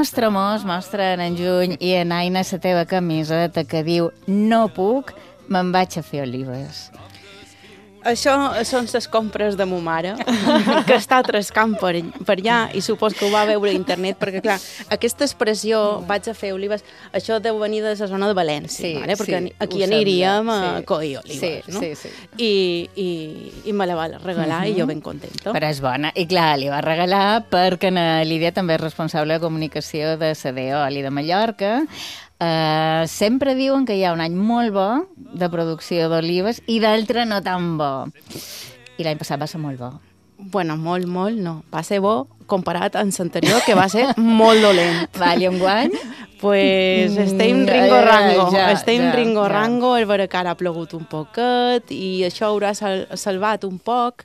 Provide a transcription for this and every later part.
mostren en juny i en Aina la teva camiseta que diu no puc, me'n vaig a fer olives. Això són les compres de ma mare, que està trascant per allà i supos que ho va veure a internet, perquè, clar, aquesta expressió, vaig a fer olives, això deu venir de la zona de València, perquè aquí aniríem a coir olives, no? I me la va regalar i jo ben contenta. Però és bona. I clar, li va regalar perquè na Lídia també és responsable de comunicació de Sadeo Oli de Mallorca. Sempre diuen que hi ha un any molt bo de producció d'olives i d'altre no tan bo. I l'any passat va ser molt bo. Bueno, molt no. Va ser bo comparat amb l'anterior, que va ser molt dolent. Vale, un guany? Pues estem ringo-rango. Ringo-rango, és vera que ara ha plogut un poquet i això haurà salvat un poc,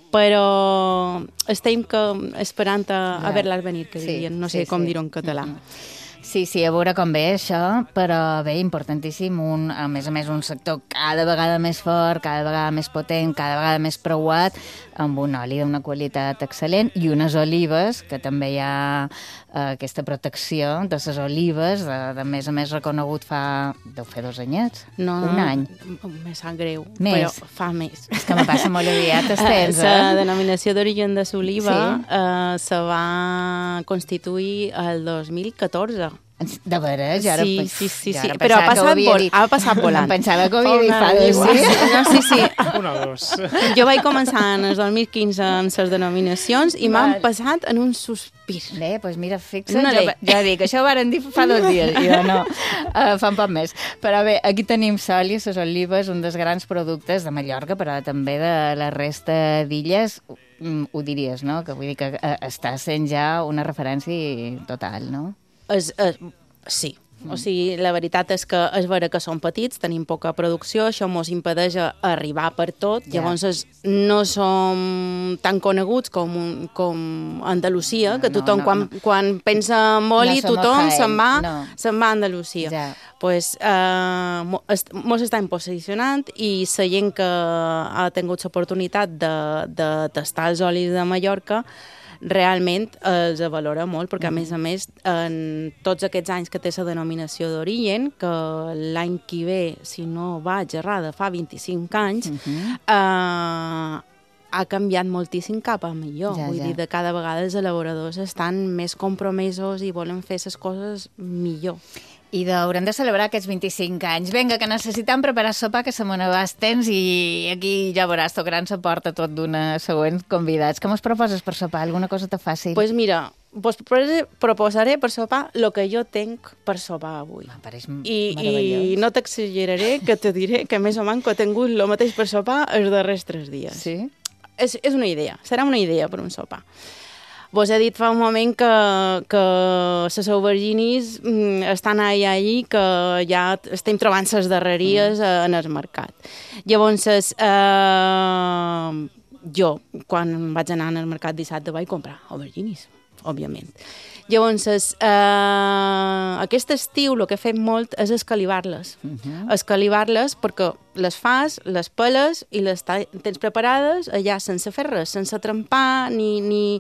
però estem esperant a veure-les venir, que dirien, no sé com dir-ho en català. Sí, a veure com ve això, però bé, importantíssim, a més a més un sector cada vegada més fort, cada vegada més potent, cada vegada més preuat, amb un oli d'una qualitat excel·lent i unes olives, que també hi ha aquesta protecció de les olives, de més a més reconegut deu fer 2 anyets? Un any? Me sap greu, però fa més. És que me passa molt aviat, Estens, La denominació d'origen de l'oliva se va constituir el 2014. De veres? Sí. Però ha passat volant. Em pensava que ho havia dit fa 2 dies. Sí. 1 o 2. Jo vaig començar en el 2015 amb les denominacions i m'han passat en un sospir. Bé, doncs mira, fixa't, ja dic, això ho varen dir fa 2 dies, i jo no, fa un poc més. Però bé, aquí tenim sol i les olives, un dels grans productes de Mallorca, però també de la resta d'illes, ho diries, no? Que vull dir que està sent ja una referència total, no? Sí. O sigui, la veritat és que és vera que som petits, tenim poca producció, això ens impedeix arribar per tot, llavors no som tan coneguts com Andalusia, que tothom quan pensa en oli, tothom se'n va a Andalusia. Pues mos estem posicionant i la gent que ha tingut l'oportunitat de tastar els olis de Mallorca realment els valora molt, perquè a més, en tots aquests anys que té la denominació d'origen, que l'any que ve, si no vaig errada, fa 25 anys, ha canviat moltíssim cap a millor. Vull dir, de cada vegada els elaboradors estan més compromesos i volen fer les coses millor. I haurem de celebrar aquests 25 anys. Vinga, que necessitem preparar sopa, que se me n'abàs temps, i aquí ja veuràs, tocaran la porta tot d'una següent convidats. Què mos proposes per sopar? Alguna cosa fàcil? Doncs mira, vos proposaré per sopar el que jo tinc per sopar avui. Pareix meravellós. I no t'exageraré que te diré que més o menys que he tingut el mateix per sopar els darrers 3 dies. Sí? És una idea, serà una idea per un sopar. Vos he dit fa un moment que les auberginis estan allà, que ja estem trobant les darreries en el mercat. Llavors, jo, quan vaig anar al mercat dissabte, vaig comprar auberginis, òbviament. Llavors, aquest estiu el que he fet molt és escalivar-les. Escalivar-les perquè les fas, les peles i les tens preparades allà sense fer res, sense trempar ni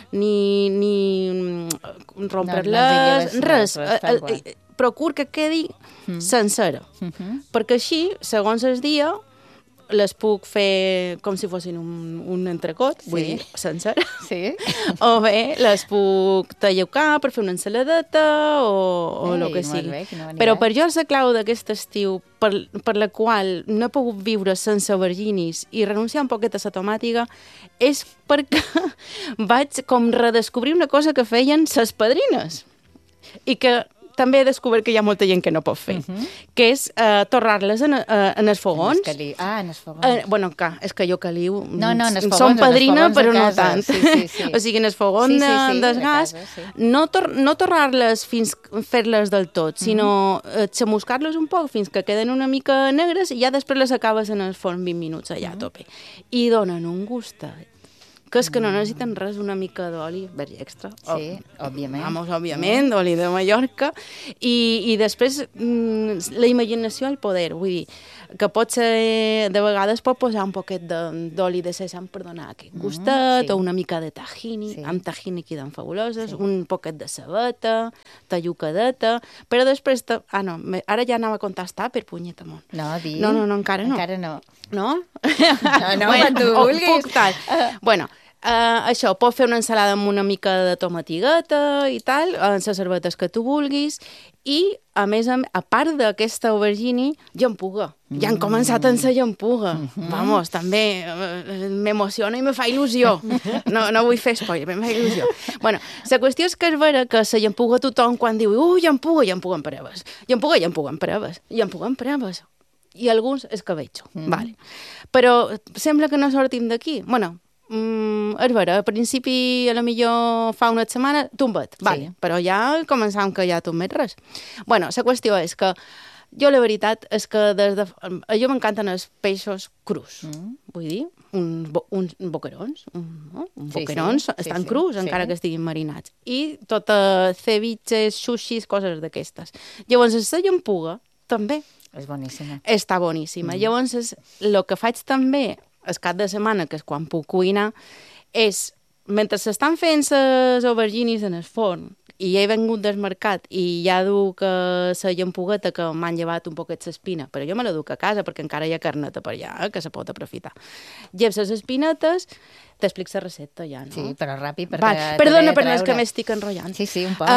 rompre-les, res. Procur que quedi sencera. Perquè així, segons el dia, les puc fer com si fossin un entrecot, vull dir, sencer. Sí. O bé les puc tallucar per fer una ensaladeta o el que sigui. Però per jo la clau d'aquest estiu, per la qual no he pogut viure sense auberginis i renunciar un poquet a la tomàtiga, és perquè vaig com redescobrir una cosa que feien ses padrines i que també he descobert que hi ha molta gent que no pot fer, que és torrar-les en els fogons. En els fogons. Bueno, és que jo caliu... No, en els fogons. Som padrina, però no tant. Sí. O sigui, en els fogons del gas, no torrar-les fins fer-les del tot, sinó xamuscar-les un poc fins que queden una mica negres i ja després les acabes en el forn 20 minuts allà a tope. I donen un gustet que és que no necessiten res, una mica d'oli verge extra. Sí, òbviament. Vamos, òbviament, d'oli de Mallorca. I després, la imaginació al poder, vull dir, que pot ser, de vegades pot posar un poquet d'oli de sèsam per donar aquest gustet, o una mica de tahini, amb tahini queden fabuloses, un poquet de cebeta, tallucadeta, però després... no, ara ja anava a contestar per punyeta món. No, di. No, encara no. Encara no. No? No, quan tu vulguis. Puc tal. Bueno, això, pots fer una ensalada amb una mica de tomatigueta i tal, les cervetes que tu vulguis, i, a més, a part d'aquesta aubergine, llampuga. Ja han començat en la llampuga. Vamos, també m'emociona i me fa il·lusió. No vull fer spoiler, me fa il·lusió. Bueno, la qüestió és que és vera que la llampuga tothom quan diu llampuga en preves. Llampuga en preves. I alguns escabetxo, vale. Però sembla que no sortim d'aquí. Bueno, és vera, al principi, a la millor fa una setmana, tombat, vale, però ja començàvem que ja tombet res. Bueno, la qüestió és que jo la veritat és que a jo m'encanten els peixos crus, vull dir, uns boquerons, boquerons estan crus, encara que estiguin marinats, i tot ceviches, sushis, coses d'aquestes. Llavors, la llampuga, també, és boníssima. Està boníssima. Llavors, el que faig també, el cap de setmana, que és quan puc cuinar, és, mentre s'estan fent les aubergines en el forn, i he vengut del mercat i ja duc la llampugueta que m'han llevat un poquet l'espina, però jo me la duc a casa perquè encara hi ha carneta per allà que se pot aprofitar. Lleves les espinetes, t'explico la recepta ja, no? Sí, però ràpid, perquè... Perdona, però no és que m'estic enrotllant. Sí, un poc.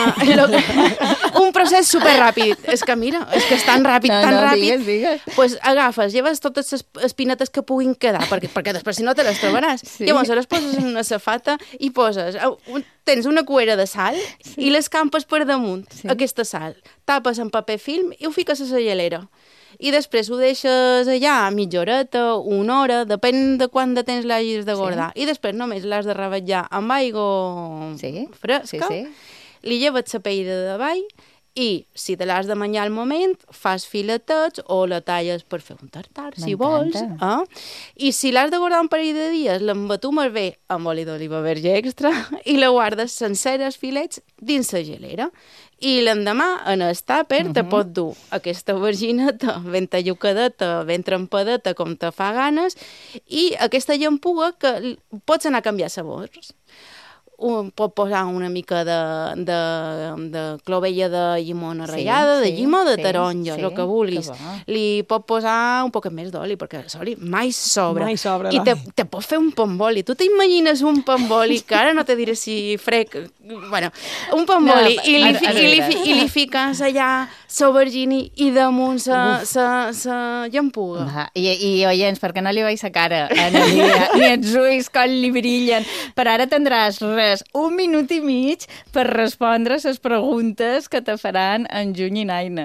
Un procés superràpid. És que mira, és que és tan ràpid, tan ràpid. Digues. Pues agafes, lleves totes les espinetes que puguin quedar, perquè després si no te les trobaràs. Llavors les poses en una safata i poses... Tens una cuera de sal i les campes per damunt, aquesta sal. Tapes amb paper film i ho fiques a la gelera. I després ho deixes allà mitja horeta, una hora, depèn de quant de temps l'hagis de guardar. I després només l'has de rebatjar amb aigua fresca, li lleves la pell de davall i, si te l'has de menjar al moment, fas filetets o la talles per fer un tartar, si vols. I si l'has de guardar un parell de dies, l'embatumes bé amb oli d'oliva verge extra i la guardes sencera, filets, dins la gelera. I l'endemà, en el tàper, te pot dur aquesta aubergineta ben tallucadeta, ben trempadeta, com te fa ganes, i aquesta llampuga que pots anar a canviar sabors. Pot posar una mica de clovella de llimona ratllada, de llima o de taronja, el que vulguis. Li pot posar un poc més d'oli, perquè l'oli mai sobra. I te pot fer un pomboli. Tu t'imagines un pomboli, que ara no te diré si frec... Bueno, un pomboli, i li fiques allà l'aubergine i damunt la llampuga. I oients, perquè no li veig la cara a Núria, ni els ulls com li brillen, però ara tindràs un minut i mig per respondre les preguntes que te faran en Juny i Naina.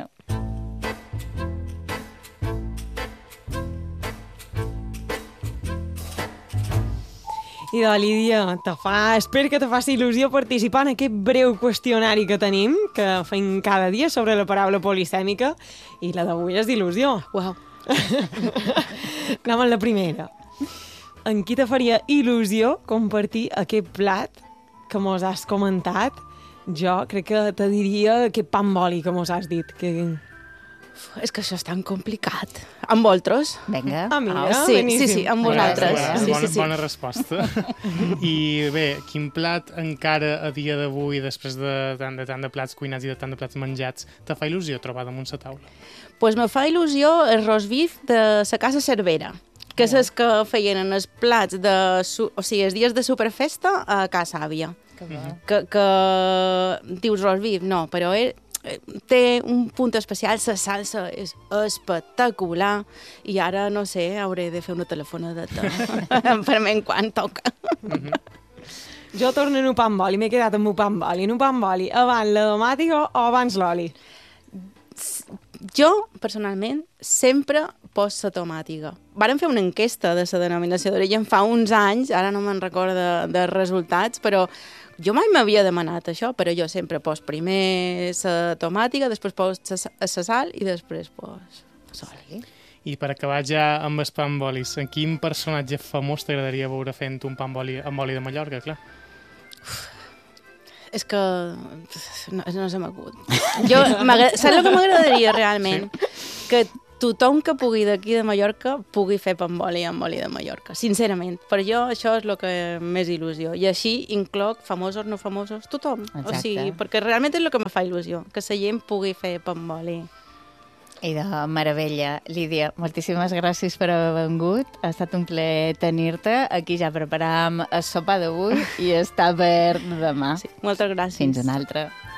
Idò, Lídia, espero que te faci il·lusió participar en aquest breu qüestionari que tenim, que fem cada dia sobre la paraula polisèmica, i la d'avui és d'il·lusió. Uau. Anem amb la primera. En qui te faria il·lusió compartir aquest plat que mos has comentat? Jo crec que te diria aquest pa amb oli que mos has dit. És que això és tan complicat. Amb vosaltres? Vinga. Mira, sí, amb vosaltres. Bona resposta. I bé, quin plat encara a dia d'avui, després de tant de plats cuinats i de tant de plats menjats, te fa il·lusió trobar damunt la taula? Pues me fa il·lusió el roast beef de la Casa Cervera, que és el que feien en els plats els dies de superfesta a Casa Àvia. Que dius roast beef? No, però té un punt especial, la salsa és espectacular i ara, no sé, hauré de fer una telefonadeta per mi quan toca. Jo torno en un pa amb oli, m'he quedat amb un pa amb oli. En un pa amb oli, abans la tomàtica o abans l'oli? Jo, personalment, sempre poso la tomàtica. Vàrem fer una enquesta de la denominació d'origen fa uns anys, ara no me'n recordo dels resultats, però jo mai m'havia demanat això, però jo sempre poso primer la tomàtica, després poso la sal i després poso l'oli. I per acabar ja amb els pa amb olis, en quin personatge famós t'agradaria veure fent un pa amb oli de Mallorca, clar? És que no se m'acut. Saps el que m'agradaria realment? Que tothom que pugui d'aquí de Mallorca pugui fer pa amb oli de Mallorca, sincerament. Per jo això és el que més il·lusió. I així incloc famosos, no famosos, tothom. Exacte. O sigui, perquè realment és el que me fa il·lusió, que la gent pugui fer pa amb oli. I de meravella. Lídia, moltíssimes gràcies per haver vengut. Ha estat un plaer tenir-te. Aquí ja preparàvem el sopar d'avui i està per demà. Sí, moltes gràcies. Fins una altra.